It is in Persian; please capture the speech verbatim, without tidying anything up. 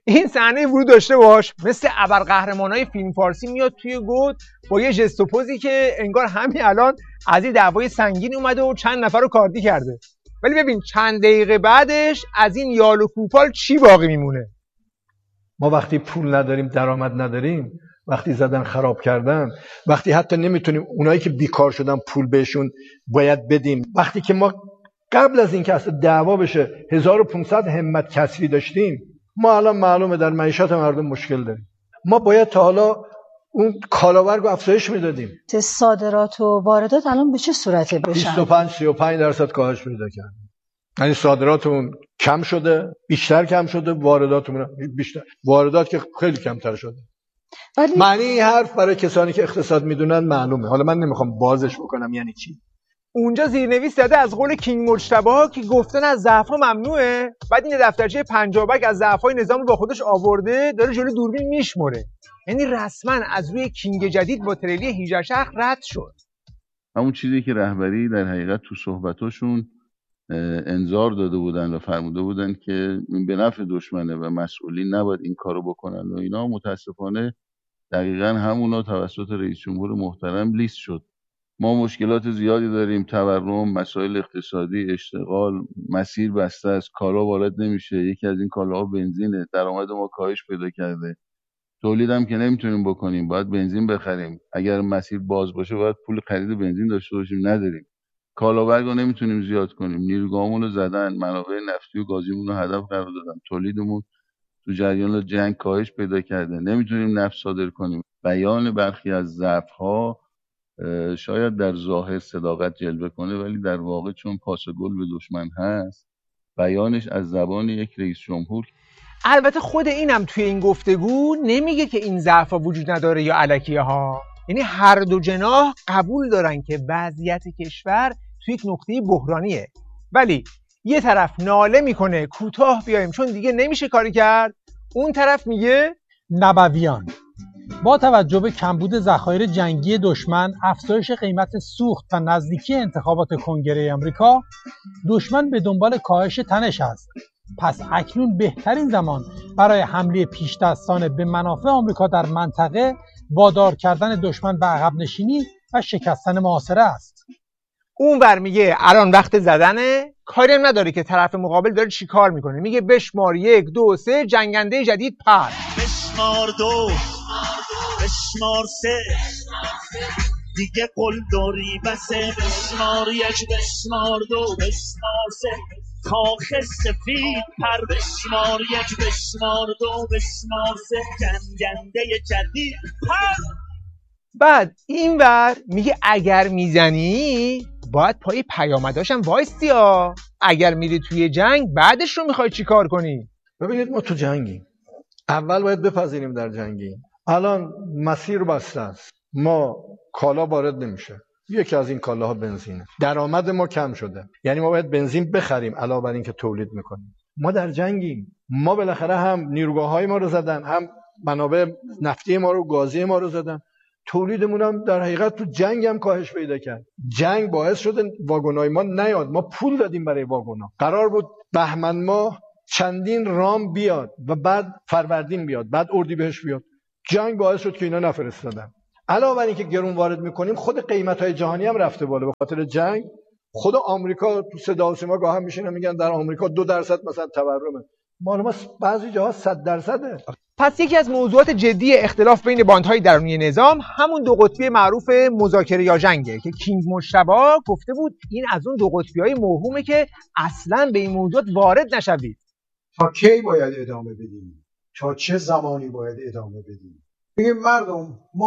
این صحنه ورود داشته باش، مثل ابرقهرمانای فیلم فارسی میاد توی گود با یه ژست و پوزی که انگار همین الان از این دعوای سنگین اومده و چند نفر رو کاردی کرده. ولی ببین چند دقیقه بعدش از این یال و کوپال چی باقی میمونه؟ ما وقتی پول نداریم، درآمد نداریم، وقتی زدن خراب کردن، وقتی حتی نمیتونیم اونایی که بیکار شدن پول بهشون باید بدیم، وقتی که ما قبل از اینکه اصلا دعوا بشه هزار و پانصد همت کسری داشتیم، ما الان معلومه در معیشت مردم مشکل داریم. ما باید تا حالا اون کالاورگ رو افزایش میدادیم. صادرات و واردات الان به چه صورته بشه؟ بیست و پنج سی و پنج درصد کاهش پیدا کرد. یعنی صادراتمون کم شده، بیشتر کم شده، وارداتمون بیشتر، واردات که خیلی کمتر شده. ولی معنی این حرف برای کسانی که اقتصاد میدونن معلومه. حالا من نمیخوام بازش بکنم یعنی چی. اونجا زیرنویس زده از قول کینگ مجتبی ها که گفتن از ضعف‌ها ممنوعه، بعد این دفترچه پنجاه بگ از ضعف‌های نظام رو با خودش آورده داره جلوی دوربین میشمره. یعنی رسما از روی کینگ جدید با تریلی هجده شهر رد شد. همون چیزی که رهبری در حقیقت تو صحبتاشون انذار داده بودن و فرموده بودن که این به نفع دشمنه و مسئولین نباید این کارو بکنن و اینا، متاسفانه دقیقاً همونا توسط رئیس جمهور محترم لیست شد. ما مشکلات زیادی داریم، تورم، مسائل اقتصادی، اشتغال، مسیر بسته است، کالا وارد نمیشه. یکی از این کالاها بنزینه، درآمد ما کاهش پیدا کرده، تولیدم که نمیتونیم بکنیم، باید بنزین بخریم. اگر مسیر باز باشه باید پول خرید بنزین داشته باشیم، نداریم. کالاورگو نمیتونیم زیاد کنیم، نیروگاهمون رو زدن، منابع نفتی و گازیمون رو هدف قرار دادن، تولیدمون تو جریان جنگ کاهش پیدا کرده، نمیتونیم نفت صادر کنیم. بیان برخی از ضعف‌ها شاید در ظاهر صداقت جلوه کنه، ولی در واقع چون پاس گل به دشمن هست، بیانش از زبان یک رئیس جمهور. البته خود اینم توی این گفتگو نمیگه که این ضعف‌ها وجود نداره یا الکیه ها. یعنی هر دو جناح قبول دارن که وضعیت کشور توی یک نقطه بحرانیه، ولی یه طرف ناله میکنه کوتاه بیایم چون دیگه نمیشه کاری کرد، اون طرف میگه نبویان با توجه به کمبود ذخایر جنگی دشمن، افزایش قیمت سوخت و نزدیکی انتخابات کنگره آمریکا، دشمن به دنبال کاهش تنش است. پس اکنون بهترین زمان برای حمله پیش‌دستانه به منافع آمریکا در منطقه، وادار کردن دشمن به عقب نشینی و شکستن محاصره است. اون ور میگه الان وقت زدنه، کاری هم نداره که طرف مقابل داره چی کار میکنه. میگه بشمار یک دو سه، جنگنده جدید پر. بشمار دو، بشمار سه، دیگه قل داری بسه. بشمار یک، بشمار دو، بشمار سه، کاخ سفید پر. بشمار یک، بشمار دو، بشمار سه، جنگنده جدید پر. بعد این ور میگه اگر میزنی باید پای پیامداشم وایستی ها. اگر میری توی جنگ بعدش رو میخوای چی کار کنی؟ ببینید ما تو جنگیم، اول باید بپذیریم در جنگیم. الان مسیر بسته است، ما کالا وارد نمیشه، یکی از این کالاها بنزینه، درآمد ما کم شده، یعنی ما باید بنزین بخریم علاوه بر این که تولید میکنیم. ما در جنگیم، ما بالاخره هم نیروگاه‌های ما رو زدن، هم منابع نفتی ما رو، گازی ما رو زدن، تولیدمون هم در حقیقت تو جنگ هم کاهش پیدا کرد. جنگ باعث شده واگنای ما نیاد، ما پول دادیم برای واگنا. قرار بود بهمن ماه چندین رام بیاد و بعد فروردین بیاد، بعد اردیبهشت بیاد. جنگ باعث شد که اینا نفرستادن. علاوه بر اینکه گرون وارد میکنیم، خود قیمت‌های جهانی هم رفته بالا به خاطر جنگ. خود آمریکا تو صدا و سیما گاه هم میشینن میگن در آمریکا دو درصد مثلا تورمه، مال ما بعضی جاها صد درصده. پس یکی از موضوعات جدی اختلاف بین باندهای درونی نظام همون دو قطبی معروف مذاکره یا جنگه که کینگ مجتبی گفته بود این از اون دو قطبی‌های موهومه که اصلاً به این موضوعات وارد نشوید. تا کی باید ادامه بدیم؟ تا چه زمانی باید ادامه بدیم؟ بگیم مردم ما